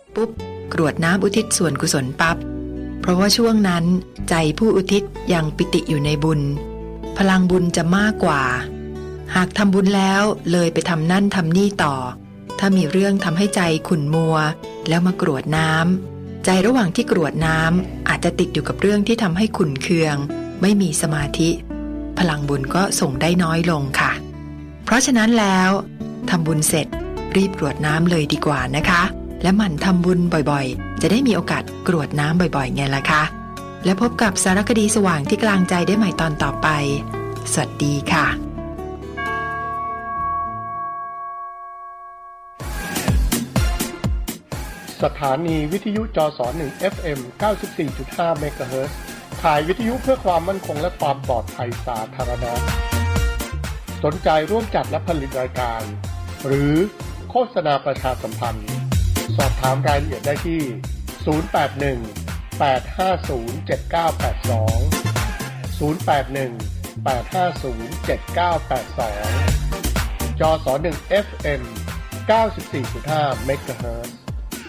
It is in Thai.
ปุ๊บกรวดน้ำอุทิศส่วนกุศลปั๊บเพราะว่าช่วงนั้นใจผู้อุทิศยังปิติอยู่ในบุญพลังบุญจะมากกว่าหากทำบุญแล้วเลยไปทำนั่นทำนี่ต่อถ้ามีเรื่องทำให้ใจขุ่นมัวแล้วมากรวดน้ำใจระหว่างที่กรวดน้ำอาจจะติดอยู่กับเรื่องที่ทำให้ขุ่นเคืองไม่มีสมาธิพลังบุญก็ส่งได้น้อยลงค่ะเพราะฉะนั้นแล้วทำบุญเสร็จรีบกรวดน้ำเลยดีกว่านะคะและหมั่นทำบุญบ่อยๆจะได้มีโอกาสกรวดน้ำบ่อยๆไงล่ะคะและพบกับสารคดีสว่างที่กลางใจได้ใหม่ตอนต่อไปสวัสดีค่ะสถานีวิทยุจส1 FM 94.5 เมกะเฮิรตซ์ถ่ายวิทยุเพื่อความมั่นคงและความปลอดภัยสาธารณะสนใจร่วมจัดและผลิตรายการหรือโฆษณาประชาสัมพันธ์สอบถามรายละเอียดได้ที่081 850 7982 081 850 7982 จส1 FM 94.5 เมกะเฮิรตซ์